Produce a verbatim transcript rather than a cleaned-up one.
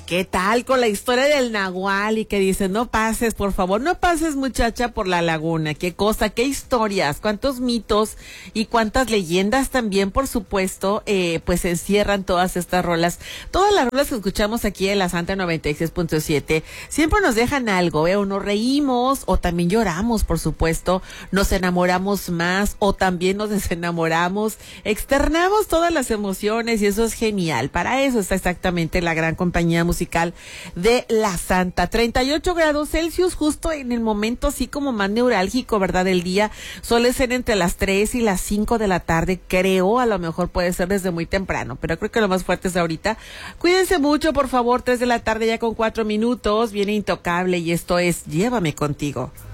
¿Qué tal con la historia del nahual y que dice, no pases, por favor, no pases, muchacha, por la laguna? Qué cosa, qué historias, cuántos mitos y cuántas leyendas también, por supuesto, eh, pues encierran todas estas rolas. Todas las rolas que escuchamos aquí en la Santa noventa y seis punto siete siempre nos dejan algo, ¿eh? O nos reímos o también lloramos, por supuesto, nos enamoramos más o también nos desenamoramos, externamos todas las emociones y eso es genial. Para eso está exactamente la gran compañía musical musical de La Santa. treinta y ocho grados Celsius, justo en el momento así como más neurálgico, ¿verdad? Del día. Suele ser entre las tres y las cinco de la tarde, creo. A lo mejor puede ser desde muy temprano, pero creo que lo más fuerte es ahorita. Cuídense mucho, por favor. tres de la tarde ya con cuatro minutos. Viene Intocable y esto es Llévame Contigo.